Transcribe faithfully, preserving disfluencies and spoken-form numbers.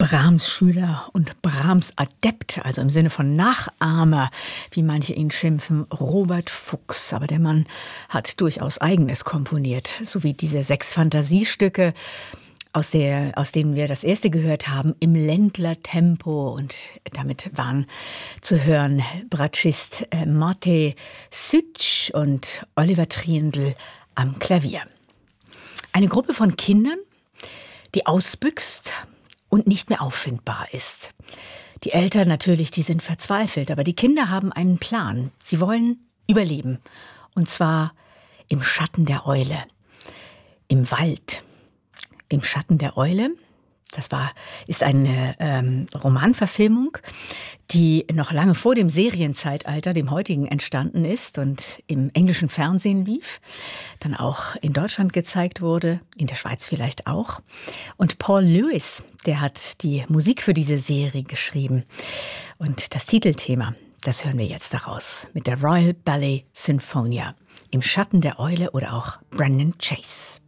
Brahms-Schüler und Brahms-Adept, also im Sinne von Nachahmer, wie manche ihn schimpfen, Robert Fuchs. Aber der Mann hat durchaus Eigenes komponiert, so wie diese sechs Fantasiestücke, aus, der, aus denen wir das erste gehört haben, im Ländler-Tempo. Und damit waren zu hören Bratschist äh, Mate Sütsch und Oliver Triendl am Klavier. Eine Gruppe von Kindern, die ausbüchst und nicht mehr auffindbar ist. Die Eltern natürlich, die sind verzweifelt, aber die Kinder haben einen Plan. Sie wollen überleben. Und zwar im Schatten der Eule, im Wald. Im Schatten der Eule, das war, ist eine ähm, Romanverfilmung, die noch lange vor dem Serienzeitalter, dem heutigen, entstanden ist und im englischen Fernsehen lief, dann auch in Deutschland gezeigt wurde, in der Schweiz vielleicht auch. Und Paul Lewis, der hat die Musik für diese Serie geschrieben. Und das Titelthema, das hören wir jetzt daraus mit der Royal Ballet Sinfonia, im Schatten der Eule oder auch Brandon Chase.